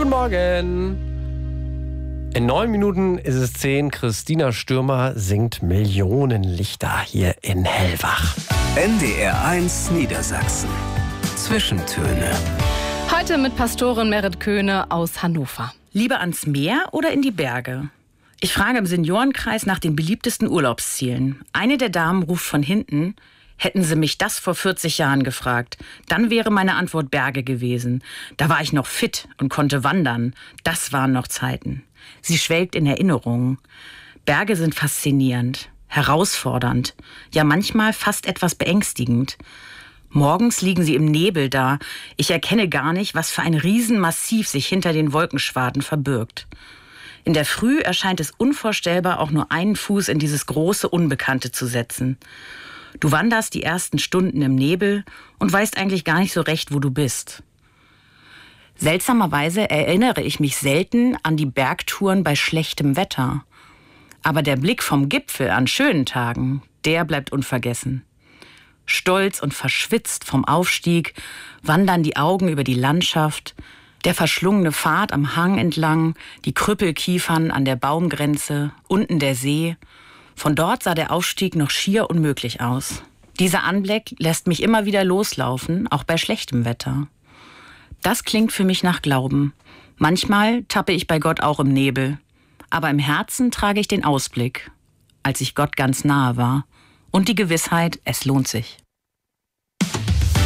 Guten Morgen. In 9 Minuten ist es 10. Christina Stürmer singt Millionen Lichter hier in Hellwach. NDR 1 Niedersachsen. Zwischentöne. Heute mit Pastorin Merit Köhne aus Hannover. Lieber ans Meer oder in die Berge? Ich frage im Seniorenkreis nach den beliebtesten Urlaubszielen. Eine der Damen ruft von hinten: Hätten Sie mich das vor 40 Jahren gefragt, dann wäre meine Antwort Berge gewesen. Da war ich noch fit und konnte wandern. Das waren noch Zeiten. Sie schwelgt in Erinnerungen. Berge sind faszinierend, herausfordernd, ja manchmal fast etwas beängstigend. Morgens liegen sie im Nebel da. Ich erkenne gar nicht, was für ein Riesenmassiv sich hinter den Wolkenschwaden verbirgt. In der Früh erscheint es unvorstellbar, auch nur einen Fuß in dieses große Unbekannte zu setzen. Du wanderst die ersten Stunden im Nebel und weißt eigentlich gar nicht so recht, wo du bist. Seltsamerweise erinnere ich mich selten an die Bergtouren bei schlechtem Wetter. Aber der Blick vom Gipfel an schönen Tagen, der bleibt unvergessen. Stolz und verschwitzt vom Aufstieg wandern die Augen über die Landschaft, der verschlungene Pfad am Hang entlang, die Krüppelkiefern an der Baumgrenze, unten der See. Von dort sah der Aufstieg noch schier unmöglich aus. Dieser Anblick lässt mich immer wieder loslaufen, auch bei schlechtem Wetter. Das klingt für mich nach Glauben. Manchmal tappe ich bei Gott auch im Nebel. Aber im Herzen trage ich den Ausblick, als ich Gott ganz nahe war. Und die Gewissheit, es lohnt sich.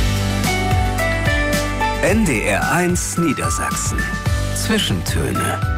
NDR 1 Niedersachsen. Zwischentöne.